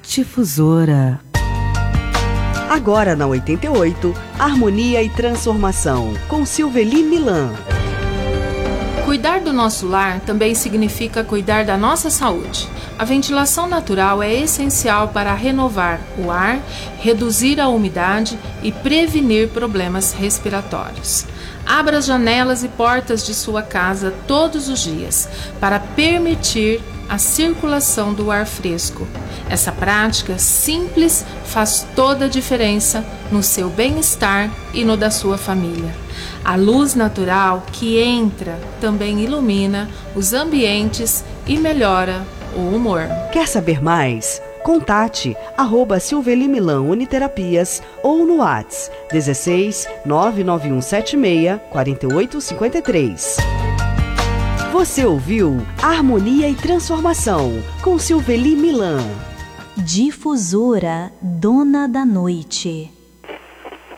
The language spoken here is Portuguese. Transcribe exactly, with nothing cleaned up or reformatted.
Difusora. Agora na oitenta e oito, Harmonia e Transformação, com Silveli Milan. Cuidar do nosso lar também significa cuidar da nossa saúde. A ventilação natural é essencial para renovar o ar, reduzir a umidade e prevenir problemas respiratórios. Abra as janelas e portas de sua casa todos os dias para permitir a circulação do ar fresco. Essa prática simples faz toda a diferença no seu bem-estar e no da sua família. A luz natural que entra também ilumina os ambientes e melhora o humor. Quer saber mais? Contate arroba Silveli Milan Uniterapias ou no WhatsApp dezesseis nove nove um sete seis quatro oito cinco três. Você ouviu Harmonia e Transformação com Silveli Milan. Difusora, dona da noite.